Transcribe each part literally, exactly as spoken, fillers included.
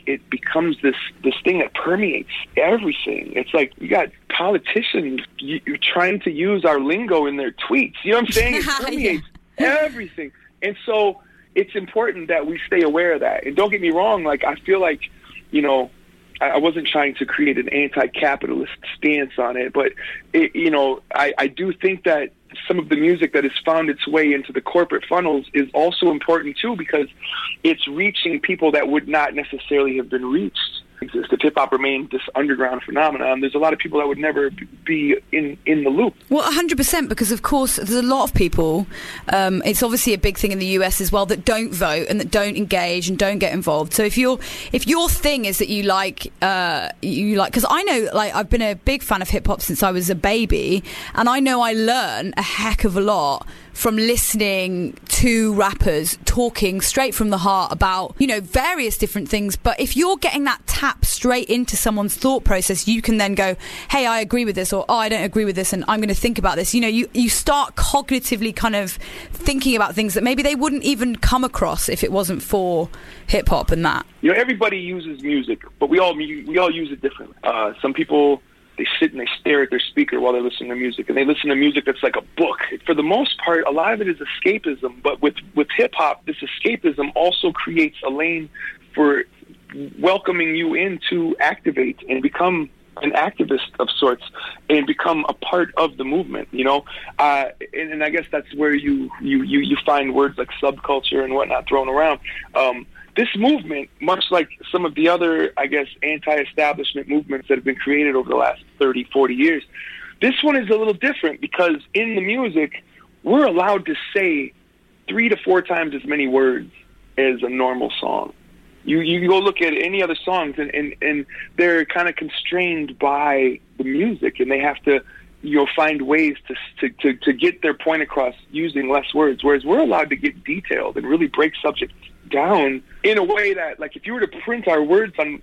it becomes this this thing that permeates everything. It's like you got politicians you, you're trying to use our lingo in their tweets. You know what I'm saying? It permeates yeah. everything. And so it's important that we stay aware of that. And don't get me wrong, like I feel like, you know, I, I wasn't trying to create an anti-capitalist stance on it, but it, you know, I, I do think that some of the music that has found its way into the corporate funnels is also important too, because it's reaching people that would not necessarily have been reached. If hip-hop remains this underground phenomenon, there's a lot of people that would never be in, in the loop. Well, one hundred percent, because of course there's a lot of people, um, it's obviously a big thing in the U S as well, that don't vote and that don't engage and don't get involved. So if you're if your thing is that you like uh, you like because I know, like, I've been a big fan of hip-hop since I was a baby, and I know I learn a heck of a lot from listening to rappers talking straight from the heart about, you know, various different things. But if you're getting that tap straight into someone's thought process, you can then go, hey, I agree with this, or oh, I don't agree with this, and I'm going to think about this. You know, you, you start cognitively kind of thinking about things that maybe they wouldn't even come across if it wasn't for hip-hop and that. You know, everybody uses music, but we all we all use it differently. Uh, some people, they sit and they stare at their speaker while they're listening to music, and they listen to music that's like a book. For the most part, a lot of it is escapism, but with, with hip-hop, this escapism also creates a lane for welcoming you in to activate and become an activist of sorts and become a part of the movement, you know? Uh, and, and I guess that's where you, you, you, you find words like subculture and whatnot thrown around. Um, This movement, much like some of the other, I guess, anti-establishment movements that have been created over the last thirty, forty years, this one is a little different because in the music, we're allowed to say three to four times as many words as a normal song. You you go look at any other songs, and, and, and they're kind of constrained by the music, and they have to, you know, find ways to, to, to, to get their point across using less words, whereas we're allowed to get detailed and really break subjects down in a way that, like, if you were to print our words on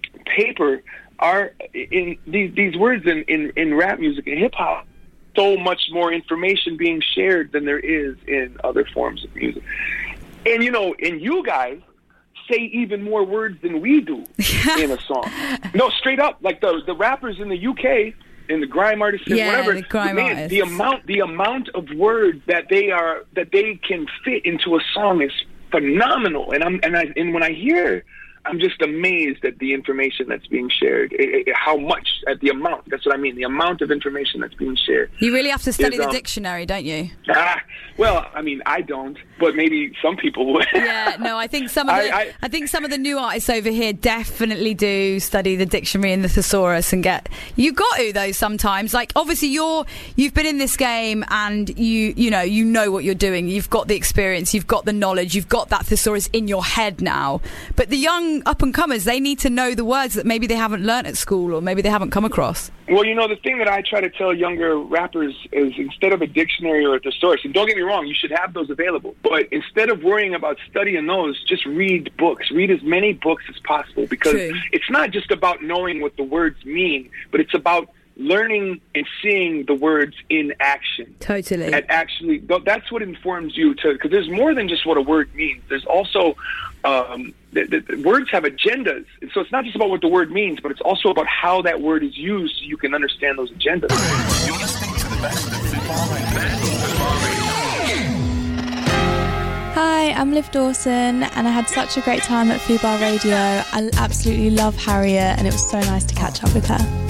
paper, our in these these words in, in, in rap music and hip hop, so much more information being shared than there is in other forms of music. And you know, and you guys say even more words than we do in a song. No, straight up, like the the rappers in the U K and the grime artists and yeah, whatever, the, grime man, artists. the amount the amount of words that they are that they can fit into a song is phenomenal. And I'm and I and when I hear, I'm just amazed at the information that's being shared. It, it, how much, at the amount. That's what I mean. The amount of information that's being shared. You really have to study is, the um, dictionary, don't you? Ah, well, I mean, I don't, but maybe some people would. Yeah, no, I think some of the I, I, I think some of the new artists over here definitely do study the dictionary and the thesaurus and get. You got to though sometimes. Like obviously you're you've been in this game and you you know you know what you're doing. You've got the experience. You've got the knowledge. You've got that thesaurus in your head now. But the young up and comers, they need to know the words that maybe they haven't learnt at school or maybe they haven't come across. Well, you know, the thing that I try to tell younger rappers is instead of a dictionary or a thesaurus, and don't get me wrong, you should have those available, but instead of worrying about studying those, just read books. Read as many books as possible, because True. It's not just about knowing what the words mean, but it's about learning and seeing the words in action. Totally. And actually, that's what informs you to, because there's more than just what a word means. There's also, um, the, the, the words have agendas. And so it's not just about what the word means, but it's also about how that word is used so you can understand those agendas. You're listening to the best of Fubar Radio. Hi, I'm Liv Dawson, and I had such a great time at Fubar Radio. I absolutely love Harriet, and it was so nice to catch up with her.